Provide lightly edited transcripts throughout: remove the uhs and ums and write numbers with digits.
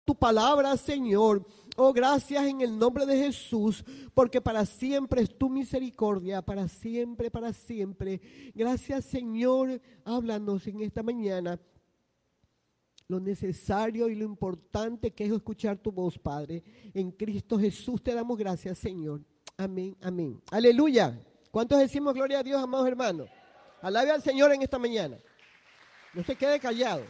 tu palabra, Señor. Oh, gracias en el nombre de Jesús, porque para siempre es tu misericordia, para siempre, para siempre. Gracias, Señor, háblanos en esta mañana lo necesario y lo importante que es escuchar tu voz, Padre. En Cristo Jesús te damos gracias, Señor. Amén, amén. Aleluya. ¿Cuántos decimos gloria a Dios, amados hermanos? Alabe al Señor en esta mañana. No se quede callado.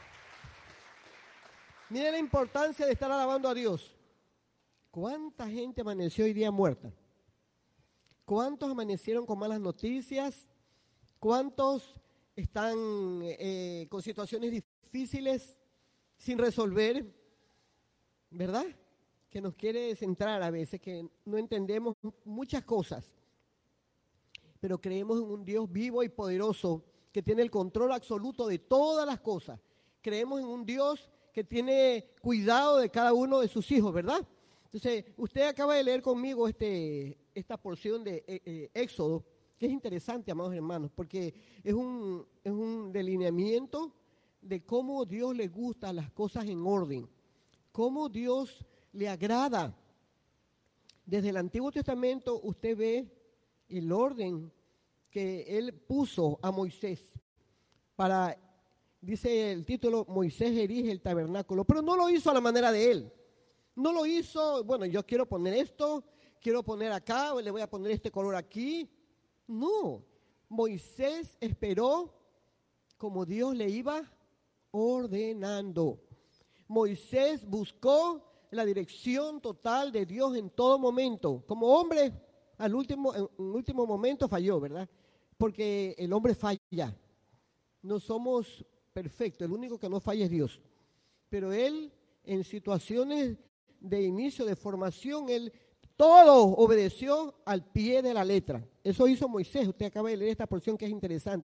Mire la importancia de estar alabando a Dios. ¿Cuánta gente amaneció hoy día muerta? ¿Cuántos amanecieron con malas noticias? ¿Cuántos están con situaciones difíciles sin resolver? ¿Verdad? Que nos quiere centrar a veces, que no entendemos muchas cosas. Pero creemos en un Dios vivo y poderoso que tiene el control absoluto de todas las cosas. Creemos en un Dios que tiene cuidado de cada uno de sus hijos, ¿verdad? Entonces, usted acaba de leer conmigo esta porción de Éxodo, que es interesante, amados hermanos, porque es un delineamiento de cómo Dios le gusta las cosas en orden, cómo Dios le agrada. Desde el Antiguo Testamento usted ve el orden que Él puso a Moisés para, dice el título, Moisés erige el tabernáculo, pero no lo hizo a la manera de Él. No lo hizo, bueno, yo quiero poner esto, quiero poner acá, le voy a poner este color aquí. No, Moisés esperó como Dios le iba ordenando. Moisés buscó la dirección total de Dios en todo momento. Como hombre, en último momento falló, ¿verdad? Porque el hombre falla. No somos perfectos, el único que no falla es Dios. Pero Él, en situaciones de inicio, de formación, Él todo obedeció al pie de la letra. Eso hizo Moisés. Usted acaba de leer esta porción que es interesante.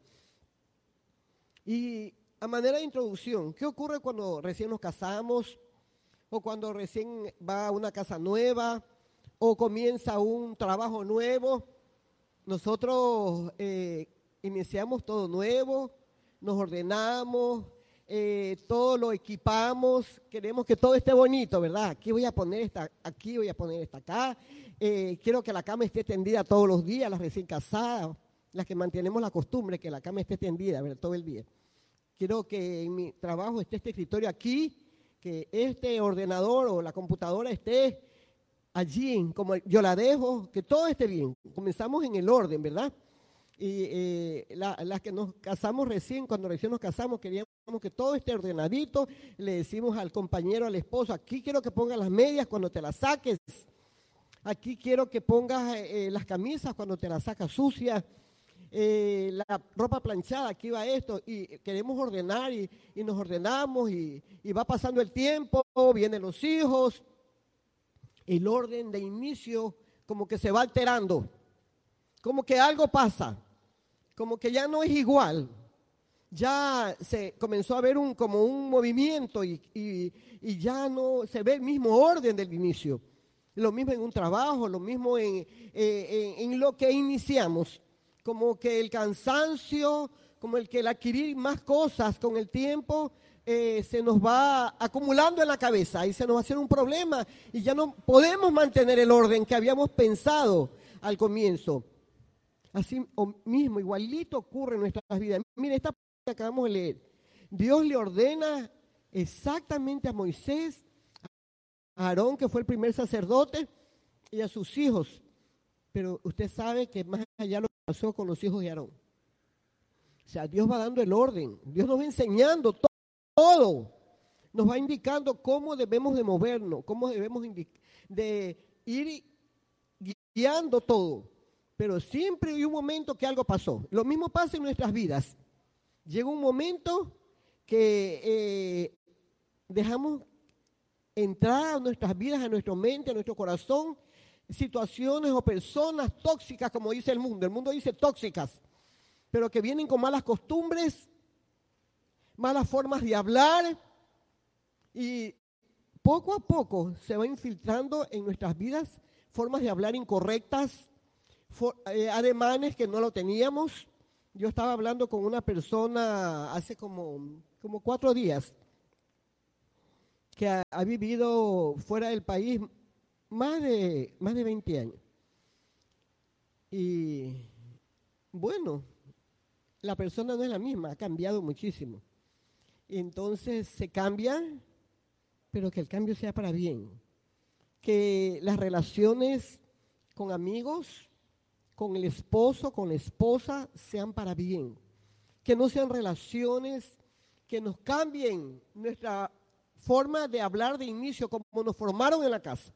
Y a manera de introducción, ¿qué ocurre cuando recién nos casamos? O cuando recién va a una casa nueva, o comienza un trabajo nuevo. Nosotros iniciamos todo nuevo, nos ordenamos, todo lo equipamos, queremos que todo esté bonito, ¿verdad? Aquí voy a poner esta acá, quiero que la cama esté tendida todos los días, las recién casadas, las que mantenemos la costumbre que la cama esté tendida, ¿verdad? Todo el día. Quiero que en mi trabajo esté este escritorio aquí, que este ordenador o la computadora esté allí, como yo la dejo, que todo esté bien. Comenzamos en el orden, ¿verdad? Y las que nos casamos recién, cuando recién nos casamos, queríamos que todo esté ordenadito. Le decimos al compañero, al esposo, aquí quiero que pongas las medias cuando te las saques. Aquí quiero que pongas las camisas cuando te las sacas sucias. La ropa planchada, aquí va esto, y queremos ordenar y nos ordenamos y va pasando el tiempo, vienen los hijos, el orden de inicio como que se va alterando, como que algo pasa, como que ya no es igual, ya se comenzó a ver como un movimiento y ya no se ve el mismo orden del inicio, lo mismo en un trabajo, lo mismo en lo que iniciamos. Como que el cansancio, como el adquirir más cosas con el tiempo, se nos va acumulando en la cabeza y se nos va a hacer un problema y ya no podemos mantener el orden que habíamos pensado al comienzo. Así mismo, igualito ocurre en nuestras vidas. Mire, esta parte que acabamos de leer. Dios le ordena exactamente a Moisés, a Aarón, que fue el primer sacerdote, y a sus hijos. Pero usted sabe que más allá lo que pasó con los hijos de Aarón. O sea, Dios va dando el orden. Dios nos va enseñando todo. Nos va indicando cómo debemos de movernos, cómo debemos de ir guiando todo. Pero siempre hay un momento que algo pasó. Lo mismo pasa en nuestras vidas. Llega un momento que dejamos entrar a nuestras vidas, a nuestra mente, a nuestro corazón, situaciones o personas tóxicas, como dice el mundo. El mundo dice tóxicas, pero que vienen con malas costumbres, malas formas de hablar, y poco a poco se va infiltrando en nuestras vidas formas de hablar incorrectas, ademanes que no lo teníamos. Yo estaba hablando con una persona hace como 4 días, que ha vivido fuera del país más de 20 años. Y bueno, la persona no es la misma, ha cambiado muchísimo. Y entonces se cambia, pero que el cambio sea para bien. Que las relaciones con amigos, con el esposo, con la esposa, sean para bien. Que no sean relaciones que nos cambien nuestra forma de hablar de inicio, como nos formaron en la casa.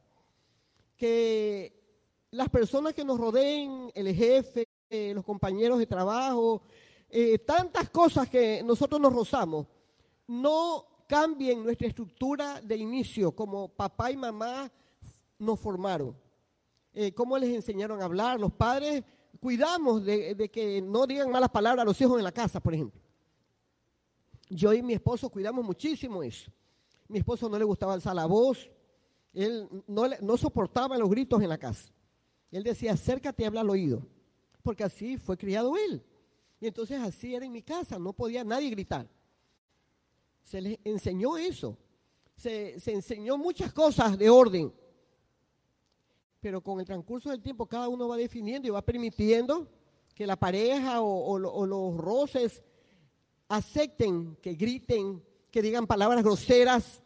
Que las personas que nos rodeen, el jefe, los compañeros de trabajo, tantas cosas que nosotros nos rozamos, no cambien nuestra estructura de inicio, como papá y mamá nos formaron. Cómo les enseñaron a hablar. Los padres cuidamos de que no digan malas palabras a los hijos en la casa, por ejemplo. Yo y mi esposo cuidamos muchísimo eso. Mi esposo no le gustaba alzar la voz. Él no soportaba los gritos en la casa. Él decía, acércate y habla al oído. Porque así fue criado él. Y entonces así era en mi casa. No podía nadie gritar. Se les enseñó eso. Se enseñó muchas cosas de orden. Pero con el transcurso del tiempo cada uno va definiendo y va permitiendo que la pareja o los roces acepten, que griten, que digan palabras groseras.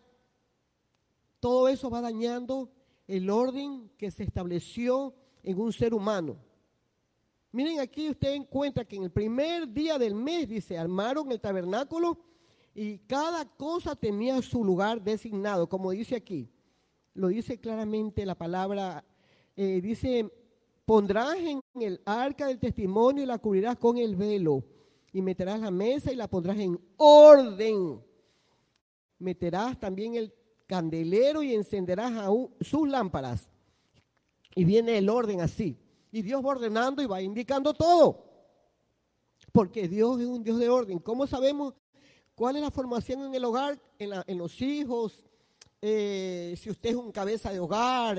Todo eso va dañando el orden que se estableció en un ser humano. Miren, aquí usted encuentra que en el primer día del mes, dice, armaron el tabernáculo y cada cosa tenía su lugar designado, como dice aquí. Lo dice claramente la palabra, dice, pondrás en el arca del testimonio y la cubrirás con el velo. Y meterás la mesa y la pondrás en orden. Meterás también el candelero y encenderás sus lámparas. Y viene el orden así. Y Dios va ordenando y va indicando todo. Porque Dios es un Dios de orden. ¿Cómo sabemos cuál es la formación en el hogar, en los hijos? Si usted es un cabeza de hogar,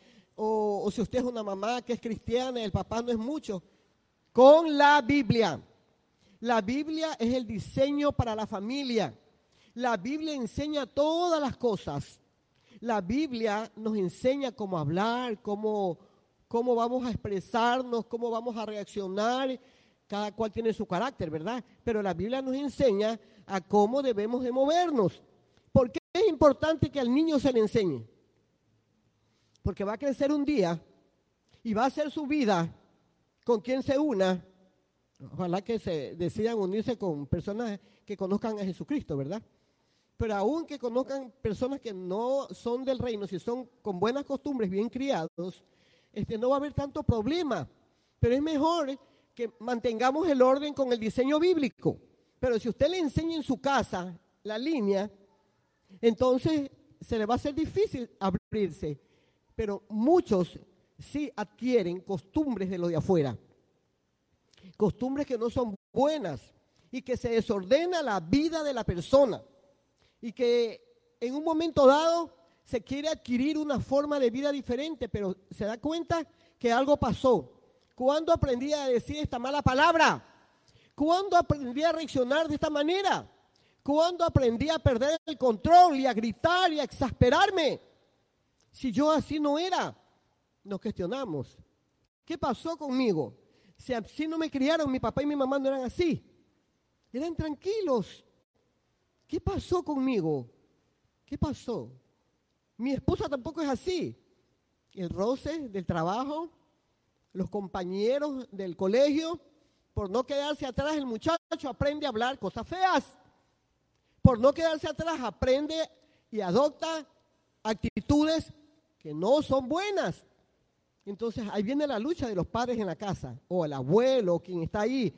o si usted es una mamá que es cristiana y el papá no es mucho. Con la Biblia. La Biblia es el diseño para la familia. La Biblia enseña todas las cosas. La Biblia nos enseña cómo hablar, cómo vamos a expresarnos, cómo vamos a reaccionar. Cada cual tiene su carácter, ¿verdad? Pero la Biblia nos enseña a cómo debemos de movernos. ¿Por qué es importante que al niño se le enseñe? Porque va a crecer un día y va a hacer su vida con quien se una. Ojalá que se decidan unirse con personas que conozcan a Jesucristo, ¿verdad? Pero aún que conozcan personas que no son del reino, si son con buenas costumbres, bien criados, no va a haber tanto problema. Pero es mejor que mantengamos el orden con el diseño bíblico. Pero si usted le enseña en su casa la línea, entonces se le va a hacer difícil abrirse. Pero muchos sí adquieren costumbres de lo de afuera. Costumbres que no son buenas y que se desordena la vida de la persona y que en un momento dado se quiere adquirir una forma de vida diferente, pero se da cuenta que algo pasó. ¿Cuándo aprendí a decir esta mala palabra? ¿Cuándo aprendí a reaccionar de esta manera? ¿Cuándo aprendí a perder el control y a gritar y a exasperarme? Si yo así no era, nos cuestionamos. ¿Qué pasó conmigo? Si así no me criaron, mi papá y mi mamá no eran así. Eran tranquilos. ¿Qué pasó conmigo? ¿Qué pasó? Mi esposa tampoco es así. El roce del trabajo, los compañeros del colegio, por no quedarse atrás el muchacho aprende a hablar cosas feas. Por no quedarse atrás aprende y adopta actitudes que no son buenas. Entonces ahí viene la lucha de los padres en la casa, o el abuelo, o quien está ahí,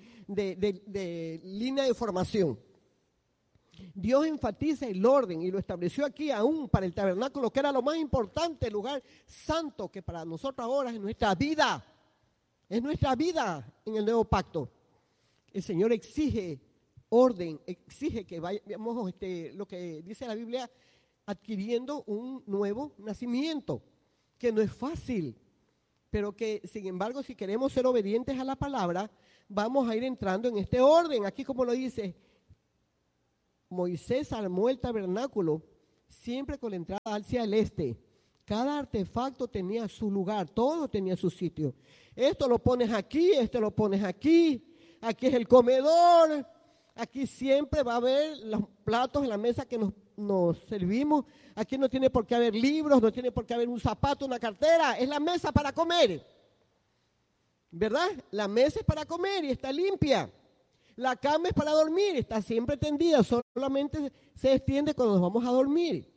de línea de formación. Dios enfatiza el orden y lo estableció aquí aún para el tabernáculo, que era lo más importante, el lugar santo, que para nosotros ahora es nuestra vida. Es nuestra vida en el nuevo pacto. El Señor exige orden, exige que vayamos, lo que dice la Biblia, adquiriendo un nuevo nacimiento, que no es fácil, pero que, sin embargo, si queremos ser obedientes a la palabra, vamos a ir entrando en este orden. Aquí, como lo dice, Moisés armó el tabernáculo siempre con la entrada hacia el este. Cada artefacto tenía su lugar, todo tenía su sitio. Esto lo pones aquí, esto lo pones aquí, aquí es el comedor, aquí siempre va a haber los platos en la mesa que nos servimos. Aquí no tiene por qué haber libros, no tiene por qué haber un zapato, una cartera, es la mesa para comer. ¿Verdad? La mesa es para comer y está limpia. La cama es para dormir, está siempre tendida, solamente se extiende cuando nos vamos a dormir.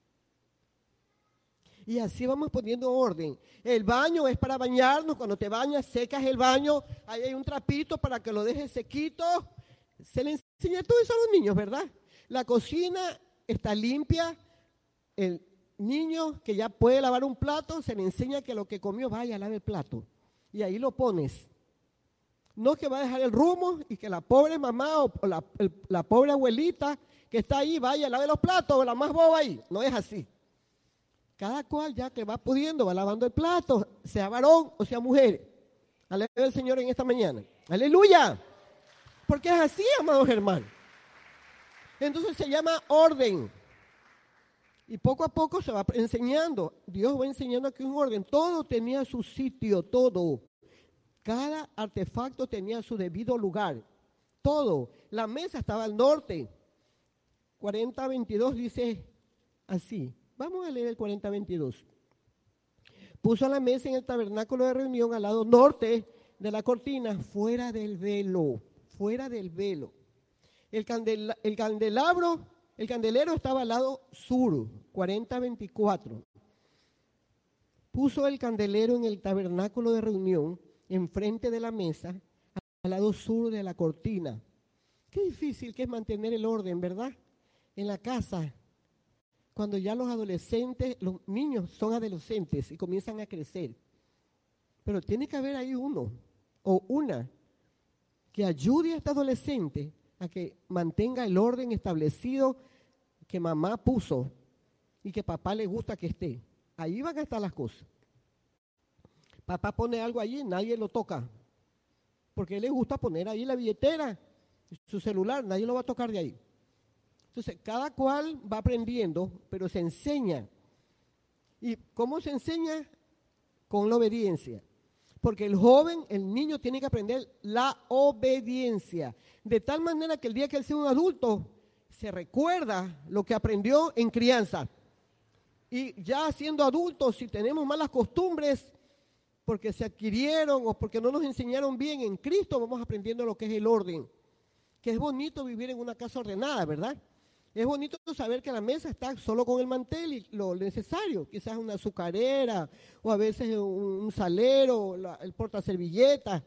Y así vamos poniendo orden. El baño es para bañarnos, cuando te bañas secas el baño, ahí hay un trapito para que lo dejes sequito. Se le enseña todo eso a los niños, ¿verdad? La cocina está limpia, el niño que ya puede lavar un plato, se le enseña que lo que comió vaya a lavar el plato. Y ahí lo pones. No que va a dejar el rumbo y que la pobre mamá o la pobre abuelita que está ahí vaya a lavar los platos o la más boba ahí. No es así. Cada cual ya que va pudiendo va lavando el plato, sea varón o sea mujer. Aleluya al Señor en esta mañana. Aleluya. Porque es así, amados hermanos. Entonces se llama orden. Y poco a poco se va enseñando. Dios va enseñando aquí un orden. Todo tenía su sitio, todo. Cada artefacto tenía su debido lugar. Todo. La mesa estaba al norte. 40:22 dice así. Vamos a leer el 40:22. Puso la mesa en el tabernáculo de reunión al lado norte de la cortina, fuera del velo. Fuera del velo. El candelero estaba al lado sur, 40:24. Puso el candelero en el tabernáculo de reunión, enfrente de la mesa, al lado sur de la cortina. Qué difícil que es mantener el orden, ¿verdad? En la casa, cuando ya los niños son adolescentes y comienzan a crecer. Pero tiene que haber ahí uno o una que ayude a este adolescente a que mantenga el orden establecido que mamá puso y que papá le gusta que esté. Ahí van a estar las cosas. Papá pone algo allí, nadie lo toca, porque le gusta poner ahí la billetera, su celular, nadie lo va a tocar de ahí. Entonces, cada cual va aprendiendo, pero se enseña. ¿Y cómo se enseña? Con la obediencia. Porque el niño tiene que aprender la obediencia. De tal manera que el día que él sea un adulto, se recuerda lo que aprendió en crianza. Y ya siendo adultos, si tenemos malas costumbres, porque se adquirieron o porque no nos enseñaron bien en Cristo, vamos aprendiendo lo que es el orden. Que es bonito vivir en una casa ordenada, ¿verdad? Es bonito saber que la mesa está solo con el mantel y lo necesario, quizás una azucarera o a veces un salero, el portaservilletas.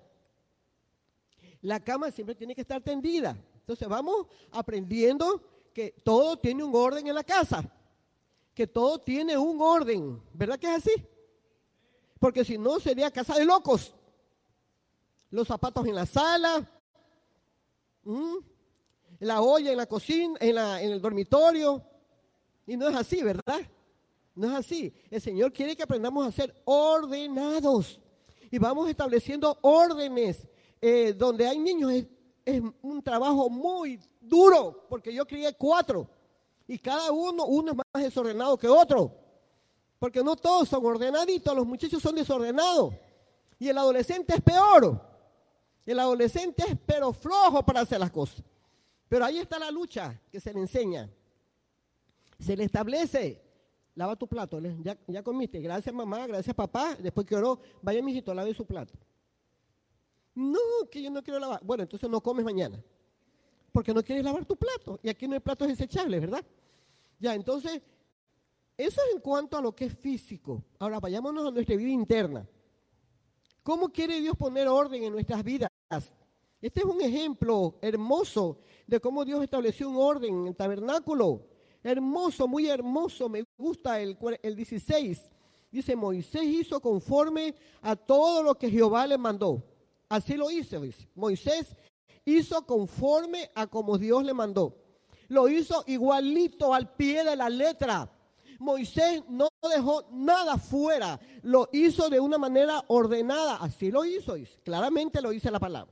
La cama siempre tiene que estar tendida. Entonces vamos aprendiendo que todo tiene un orden en la casa, que todo tiene un orden, ¿verdad que es así? Porque si no sería casa de locos. Los zapatos en la sala, la olla en la cocina, en el dormitorio, y no es así, ¿verdad? No es así. El Señor quiere que aprendamos a ser ordenados y vamos estableciendo órdenes. Donde hay niños es un trabajo muy duro, porque yo crié 4 y cada uno es más desordenado que otro, porque no todos son ordenaditos, los muchachos son desordenados y el adolescente es peor. El adolescente es pero flojo para hacer las cosas. Pero ahí está la lucha que se le enseña. Se le establece, lava tu plato, ya comiste, gracias mamá, gracias papá, después que oró, vaya mijito, lave su plato. No, que yo no quiero lavar. Bueno, entonces no comes mañana, porque no quieres lavar tu plato, y aquí no hay platos desechables, ¿verdad? Ya, entonces, eso es en cuanto a lo que es físico. Ahora vayámonos a nuestra vida interna. ¿Cómo quiere Dios poner orden en nuestras vidas? Este es un ejemplo hermoso de cómo Dios estableció un orden en el tabernáculo. Hermoso, muy hermoso. Me gusta el 16. Dice, Moisés hizo conforme a todo lo que Jehová le mandó. Así lo hizo, dice. Moisés hizo conforme a como Dios le mandó. Lo hizo igualito al pie de la letra. Moisés no dejó nada fuera. Lo hizo de una manera ordenada. Así lo hizo, dice. Claramente lo dice la palabra.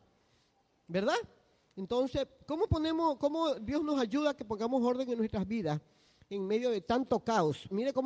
¿Verdad? Entonces, ¿cómo Dios nos ayuda a que pongamos orden en nuestras vidas? en medio de tanto caos. Mire cómo